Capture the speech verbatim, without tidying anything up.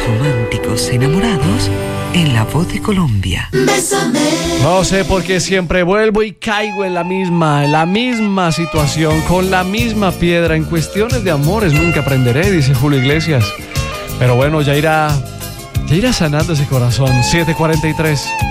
románticos enamorados en La Voz de Colombia. Bésame. No sé por qué siempre vuelvo y caigo en la misma, en la misma situación, con la misma piedra. En cuestiones de amores nunca aprenderé, dice Julio Iglesias. Pero bueno, ya irá, ya irá sanando ese corazón. siete cuarenta y tres.